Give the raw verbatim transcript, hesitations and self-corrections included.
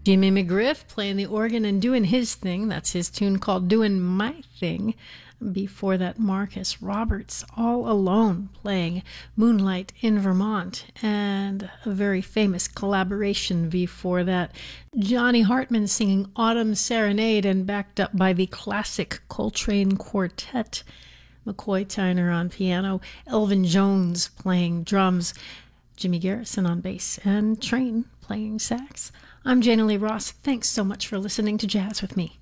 Jimmy McGriff playing the organ and doing his thing. That's his tune called Doing My Thing. Before that, Marcus Roberts, All Alone, playing Moonlight in Vermont. And a very famous collaboration before that, Johnny Hartman singing Autumn Serenade, and backed up by the classic Coltrane Quartet. McCoy Tyner on piano, Elvin Jones playing drums, Jimmy Garrison on bass, and Train playing sax. I'm Jana Lee Ross. Thanks so much for listening to Jazz with Me.